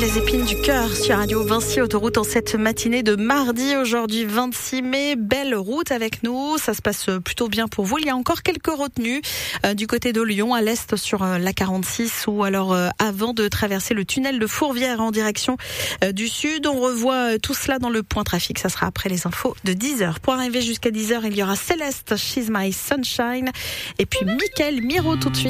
les épines du cœur sur Radio Vinci Autoroute en cette matinée de mardi, aujourd'hui 26 mai. Belle route avec nous, ça se passe plutôt bien pour vous. Il y a encore quelques retenues du côté de Lyon, à l'est sur la 46 ou alors avant de traverser le tunnel de Fourvière en direction du sud. On revoit tout cela dans le point trafic, ça sera après les infos de 10h. Pour arriver jusqu'à 10h, il y aura Céleste, She's My Sunshine et puis Mickaël Miro tout de suite.